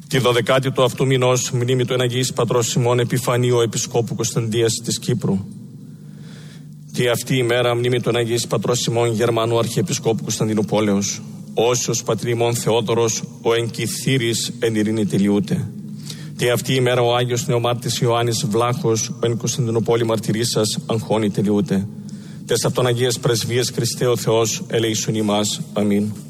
Τη 12η του αυτού μηνός μνήμη του Εναγίης Πατρός Σιμών Επιφανίου Επισκόπου Κωνσταντίας της Κύπρου. Τη αυτή ημέρα μνήμη του Εναγίης Πατρός Σιμών Γερμανού Αρχιεπισκόπου Κωνσταντινούπολεως. Όσιος πατρί ημών Θεόδωρος ο εγκυθύρης εν ειρήνη τελειούται. Τη αυτή ημέρα ο Άγιος Νεομάρτης Ιωάννης Βλάχος ο εν Κωνσταντινούπολη μαρτυρήσας αγχώνει τελειούται. Τες αυτόν Αγίες Πρεσβείες Χριστέ ο Θεός ελεησον ημάς. Αμήν.